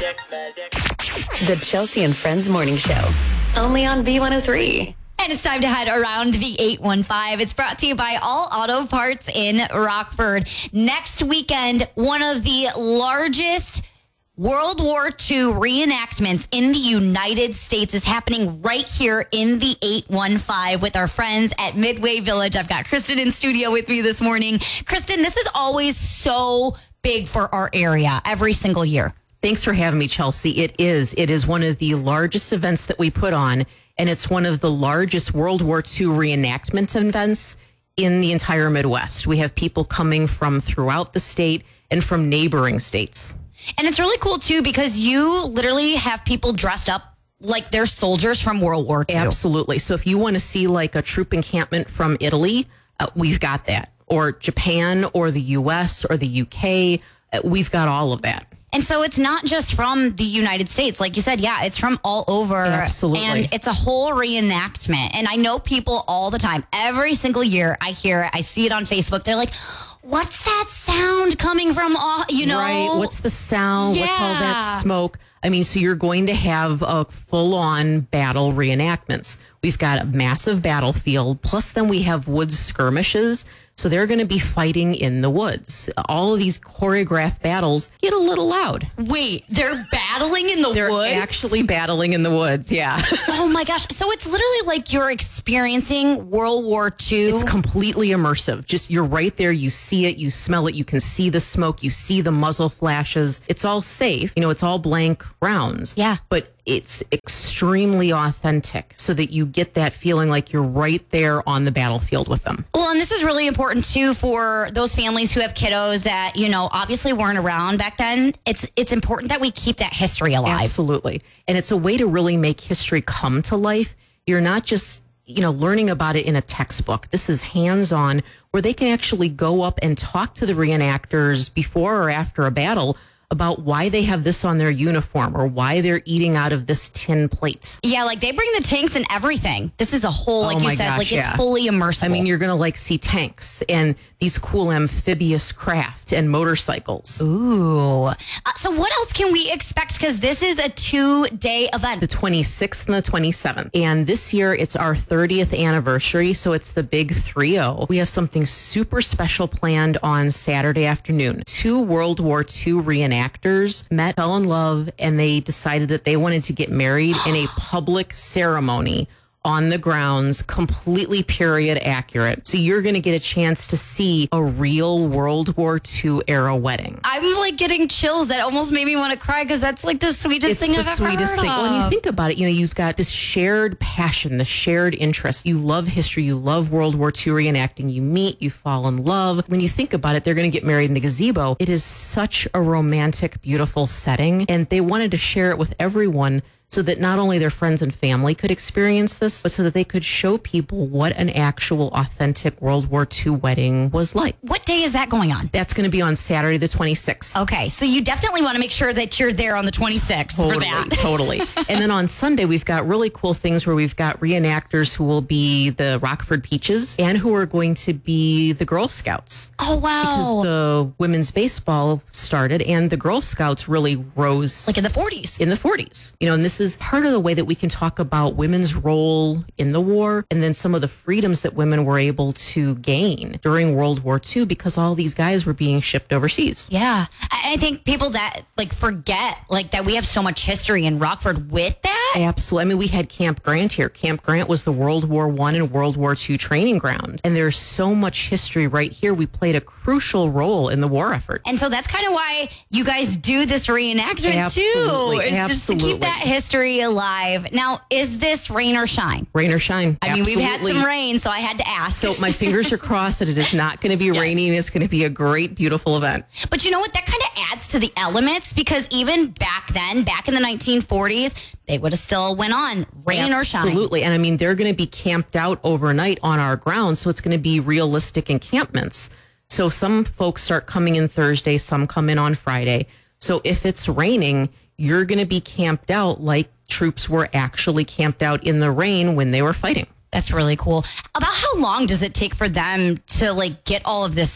The Chelsea and Friends Morning Show, only on B103. And it's time to head around the 815. It's brought to you by All Auto Parts in Rockford. Next weekend, one of the largest World War II reenactments in the United States is happening right here in the 815 with our friends at Midway Village. I've got Kristen in studio with me this morning. Kristen, this is always so big for our area every single year. Thanks for having me, Chelsea. It is. It is one of the largest events that we put on, and it's one of the largest World War II reenactment events in the entire Midwest. We have people coming from throughout the state and from neighboring states. And it's really cool, too, because you literally have people dressed up like they're soldiers from World War II. Absolutely. So if you want to see like a troop encampment from Italy, we've got that. Or Japan or the U.S. or the U.K., we've got all of that. And so it's not just from the United States. Like you said, yeah, it's from all over. Absolutely. And it's a whole reenactment. And I know people all the time, every single year I hear it, I see it on Facebook. They're like, what's that sound coming from, you know? Right. What's the sound? Yeah. What's all that smoke? I mean, so you're going to have a full-on battle reenactments. We've got a massive battlefield, plus then we have woods skirmishes. So they're going to be fighting in the woods. All of these choreographed battles get a little loud. Wait, they're battling in the woods? They're actually battling in the woods, yeah. Oh my gosh. So it's literally like you're experiencing World War II. It's completely immersive. Just you're right there. You see it. You smell it. You can see the smoke. You see the muzzle flashes. It's all safe. You know, it's all blank rounds. Yeah. But it's extremely authentic so that you get that feeling like you're right there on the battlefield with them. Well, and this is really important, too, for those families who have kiddos that, you know, obviously weren't around back then. It's important that we keep that history alive. Absolutely. And it's a way to really make history come to life. You're not just, you know, learning about it in a textbook. This is hands-on where they can actually go up and talk to the reenactors before or after a battle about why they have this on their uniform or why they're eating out of this tin plate. Yeah, like they bring the tanks and everything. This is a whole, like you said, like it's fully immersive. I mean, you're going to like see tanks and these cool amphibious craft and motorcycles. Ooh. So what else can we expect? Because this is a 2-day event. The 26th and the 27th. And this year it's our 30th anniversary. So it's the big 3-0. We have something super special planned on Saturday afternoon. 2 World War II reenactors met, fell in love, and they decided that they wanted to get married in a public ceremony on the grounds, completely period accurate. So you're going to get a chance to see a real World War II era wedding. I'm like getting chills. That almost made me want to cry because that's like the sweetest thing I've ever heard. It's the sweetest thing. Well, when you think about it, you know, you've got this shared passion, the shared interest. You love history. You love World War II reenacting. You meet, you fall in love. When you think about it, they're going to get married in the gazebo. It is such a romantic, beautiful setting. And they wanted to share it with everyone so that not only their friends and family could experience this, but so that they could show people what an actual authentic World War II wedding was like. What day is that going on? That's going to be on Saturday the 26th. Okay, so you definitely want to make sure that you're there on the 26th for that. Totally. And then on Sunday, we've got really cool things where we've got reenactors who will be the Rockford Peaches and who are going to be the Girl Scouts. Oh, wow. Because the women's baseball started and the Girl Scouts really rose. Like in the 40s. In the 40s. You know, and this is part of the way that we can talk about women's role in the war and then some of the freedoms that women were able to gain during World War II because all these guys were being shipped overseas. Yeah. I think people that like forget like that we have so much history in Rockford with that. Absolutely. I mean, we had Camp Grant here. Camp Grant was the World War I and World War II training ground. And there's so much history right here. We played a crucial role in the war effort. And so that's kind of why you guys do this reenactment too. It's just to keep that history alive. Now, is this rain or shine? Rain or shine. I mean, we've had some rain, so I had to ask. So my fingers are crossed that it is not going to be raining. It's going to be a great, beautiful event. But you know what? That kind of adds to the elements because even back then, back in the 1940s, they would have still went on rain or shine. Absolutely. And I mean, they're going to be camped out overnight on our grounds. So it's going to be realistic encampments. So some folks start coming in Thursday, some come in on Friday. So if it's raining, you're going to be camped out like troops were actually camped out in the rain when they were fighting. That's really cool. About how long does it take for them to like get all of this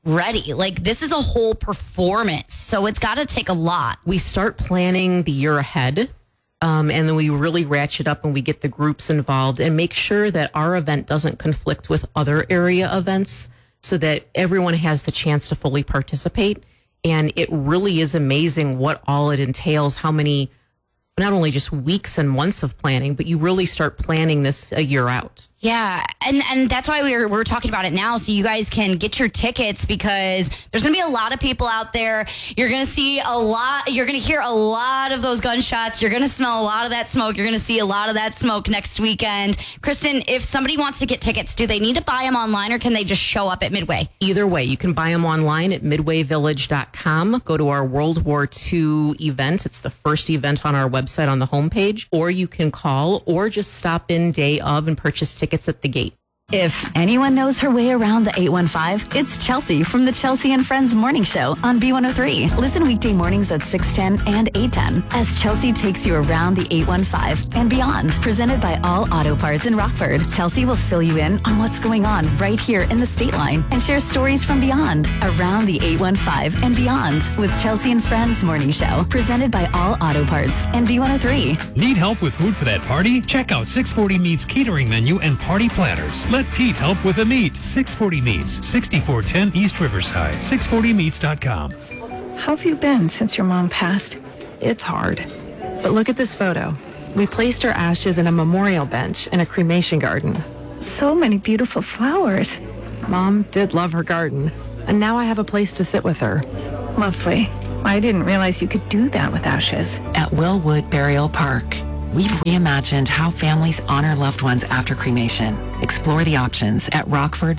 ready. Like, this is a whole performance. So it's got to take a lot. We start planning the year ahead. And then we really ratchet up and we get the groups involved and make sure that our event doesn't conflict with other area events so that everyone has the chance to fully participate. And it really is amazing what all it entails, how many, not only just weeks and months of planning, but you really start planning this a year out. Yeah, and that's why we're talking about it now, so you guys can get your tickets, because there's going to be a lot of people out there. You're going to see a lot. You're going to hear a lot of those gunshots. You're going to smell a lot of that smoke. You're going to see a lot of that smoke next weekend. Kristen, if somebody wants to get tickets, do they need to buy them online, or can they just show up at Midway? Either way, you can buy them online at midwayvillage.com. Go to our World War II event. It's the first event on our website on the homepage, or you can call or just stop in day of and purchase tickets at the gate. If anyone knows her way around the 815, it's Chelsea from the Chelsea and Friends Morning Show on B103. Listen weekday mornings at 6:10 and 8:10 as Chelsea takes you around the 815 and beyond. Presented by All Auto Parts in Rockford, Chelsea will fill you in on what's going on right here in the state line and share stories from beyond, around the 815 and beyond with Chelsea and Friends Morning Show. Presented by All Auto Parts and B103. Need help with food for that party? Check out 640 Meats catering menu and party platters. Let Pete help with a meat. 640 Meats, 6410 East Riverside. 640meats.com. How have you been since your mom passed? It's hard. But look at this photo. We placed her ashes in a memorial bench in a cremation garden. So many beautiful flowers. Mom did love her garden, and now I have a place to sit with her. Lovely. I didn't realize you could do that with ashes. At Willwood Burial Park, we've reimagined how families honor loved ones after cremation. Explore the options at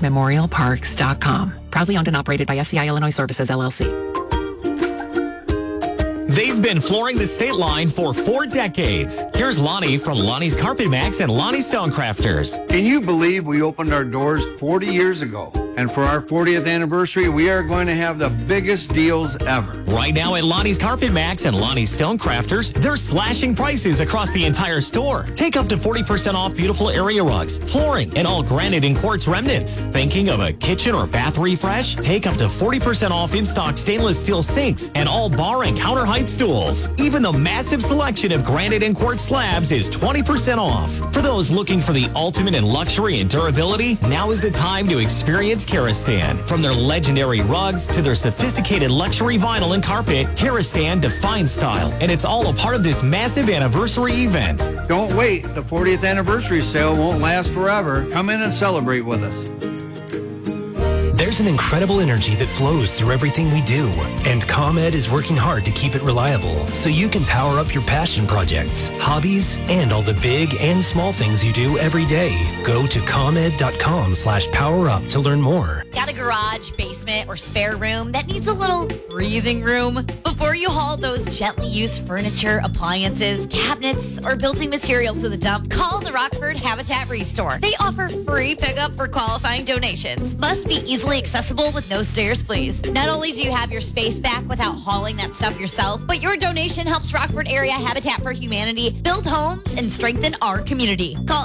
rockfordmemorialparks.com. Proudly owned and operated by SCI Illinois Services, LLC. They've been flooring the state line for 4 decades. Here's Lonnie from Lonnie's Carpet Max and Lonnie Stonecrafters. Can you believe we opened our doors 40 years ago? And for our 40th anniversary, we are going to have the biggest deals ever. Right now at Lonnie's Carpet Max and Lonnie's Stonecrafters, they're slashing prices across the entire store. Take up to 40% off beautiful area rugs, flooring, and all granite and quartz remnants. Thinking of a kitchen or bath refresh? Take up to 40% off in-stock stainless steel sinks and all bar and counter height stools. Even the massive selection of granite and quartz slabs is 20% off. For those looking for the ultimate in luxury and durability, now is the time to experience Karastan. From their legendary rugs to their sophisticated luxury vinyl and carpet, Karastan defines style, and it's all a part of this massive anniversary event. Don't wait. The 40th anniversary sale won't last forever. Come in and celebrate with us. There's an incredible energy that flows through everything we do, and ComEd is working hard to keep it reliable so you can power up your passion projects, hobbies, and all the big and small things you do every day. Go to ComEd.com/powerup to learn more. Got a garage, basement, or spare room that needs a little breathing room? Before you haul those gently used furniture, appliances, cabinets, or building material to the dump, call the Rockford Habitat Restore. They offer free pickup for qualifying donations. Must be easily accessible with no stairs, please. Not only do you have your space back without hauling that stuff yourself, but your donation helps Rockford Area Habitat for Humanity build homes and strengthen our community. Call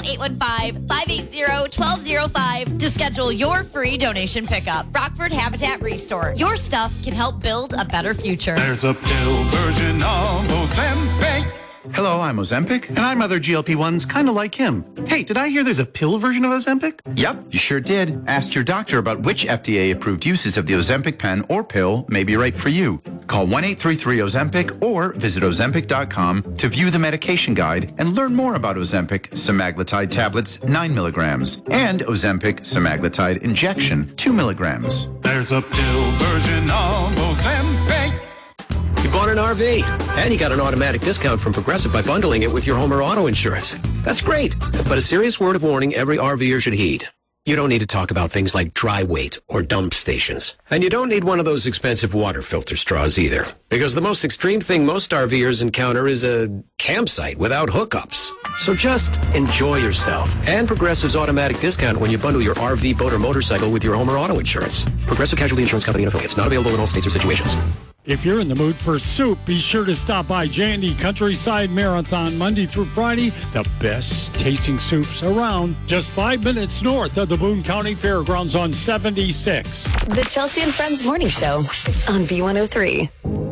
815-580-1205 to schedule your free donation pickup. Rockford Habitat Restore. Your stuff can help build a better future. There's a pill version of Ozempic. Hello, I'm Ozempic. And I'm other GLP-1s kind of like him. Hey, did I hear there's a pill version of Ozempic? Yep, you sure did. Ask your doctor about which FDA-approved uses of the Ozempic pen or pill may be right for you. Call 1-833-OZEMPIC or visit Ozempic.com to view the medication guide and learn more about Ozempic semaglutide tablets 9 milligrams and Ozempic semaglutide injection 2 milligrams. There's a pill version of Ozempic. You bought an RV, and you got an automatic discount from Progressive by bundling it with your home or auto insurance. That's great, but a serious word of warning every RVer should heed. You don't need to talk about things like dry weight or dump stations. And you don't need one of those expensive water filter straws either. Because the most extreme thing most RVers encounter is a campsite without hookups. So just enjoy yourself. And Progressive's automatic discount when you bundle your RV, boat, or motorcycle with your home or auto insurance. Progressive Casualty Insurance Company and Affiliates. Not available in all states or situations. If you're in the mood for soup, be sure to stop by J&E Countryside Marathon Monday through Friday. The best tasting soups around. Just 5 minutes north of the Boone County Fairgrounds on 76. The Chelsea and Friends Morning Show on B103.